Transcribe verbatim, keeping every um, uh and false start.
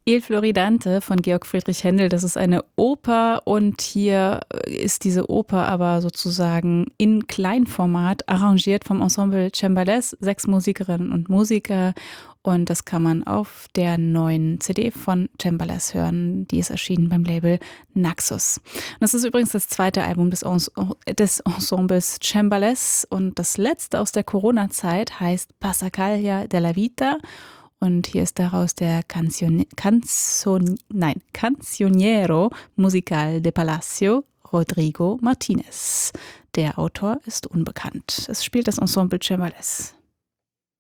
Il Floridante von Georg Friedrich Händel, das ist eine Oper und hier ist diese Oper aber sozusagen in Kleinformat arrangiert vom Ensemble Cembales, sechs Musikerinnen und Musiker, und das kann man auf der neuen C D von Cembales hören. Die ist erschienen beim Label Naxos. Und das ist übrigens das zweite Album des, Ens- des Ensembles Cembales und das letzte aus der Corona-Zeit heißt Passacaglia della Vita. Und hier ist daraus der Canzone, Canzon, nein, Canzoniero Musical de Palacio, Rodrigo Martinez. Der Autor ist unbekannt. Es spielt das Ensemble Cembales.